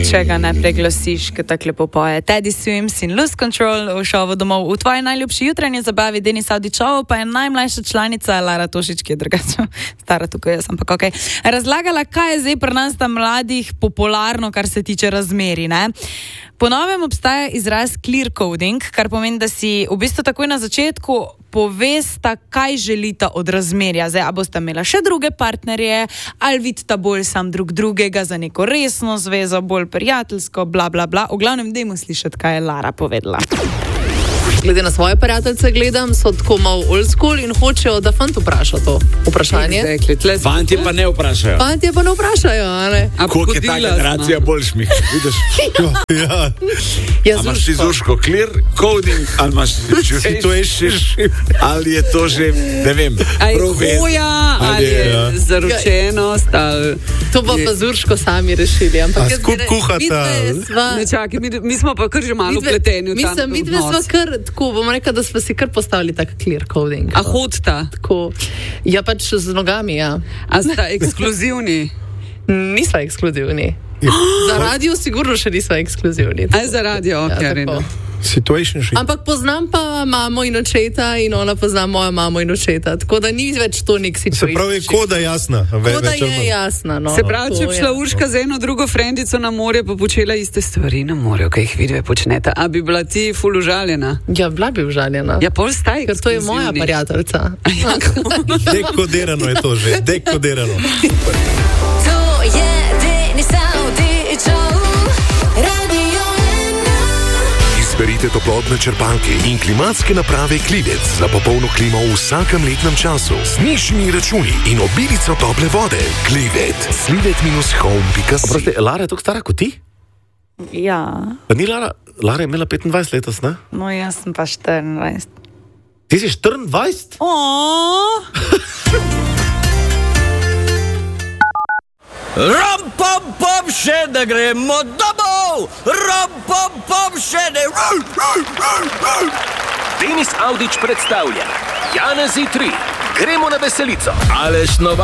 če ga ne preglasiš, ki tako lepo poje. Teddy Swims in Lose Control v šovu Domov. V tvoji najljubši jutranji zabavi Denis Avdićovo pa je najmlajša članica Lara Tošič, ki je drugače stara tukaj, jaz ampak okej. Razlagala, kaj je zdaj pri nas tam mladih popularno, kar se tiče razmeri, ne? Po novem obstaja izraz clear coding, kar pomeni, da si v bistvu takoj na začetku povesta, kaj želita od razmerja. Zdaj, a bosta imela še druge partnerje, ali vidita bolj sam drug drugega za neko resno zvezo, bolj prijateljsko, bla, bla, bla. V glavnem, dajmo slišati, kaj je Lara povedala. Glede na svoje prijateljce gledam, so tako malo old school in hočejo, da fant vpraša to vprašanje. Fantje pa ne vprašajo. Fantje pa ne vprašajo, ali? Koliko je ta generacija bolj šmih, vidiš? Ja, imaš ti Zurško clear coding, ali imaš situation, ali je to že, ne vem, hoja, ali je zaročenost, ali... To pa Zurško sami rešili. A skup kuhata? Ne čakaj, mi smo pa kar že malo vpleteni v ta odnos. Midve smo kar, tako bom rekla, da smo si kar postavili tak clear coding. A hodta? Tako, ja pač z nogami, ja. A sta ekskluzivni? Nisva ekskluzivni. Za radio sigurno še nisva ekskluzivni. A za radio, okej, tako. Situationship. Ampak poznam pa mamo in očeta in ona pozna mojo mamo in očeta, tako da ni več to nek situationship. Se pravi, koda jasna. Koda je jasna, no. Se pravi, če bi šla Urška z eno drugo frendico na morje, pa počela iste stvari na morju, kaj jih vidve počneta, a bi bila ti ful užaljena? Ja, bila bi užaljena. Ja, pol staj ker to je moja prijateljica. Dekodirano je to že, dekodirano. To je Denis Avdićov, Radio 1. Izberite toplotne črpalke in klimatske naprave Klivec za popolno klimo v vsakem letnem času. Z nižjimi računi in obilico tople vode. Klivec. Slivet-home.si. Prosti, Lara je tako stara kot ti? Ja. Pa ni Lara je imela 25 letos, ne? No, jaz sem pa 24. Ti si 24? Rom, pom, pom, še da gremo domov! Rom, pom, pom, še ne... Denis Avdić predstavlja Janezi 3. Gremo na veselico. Aleš Nova.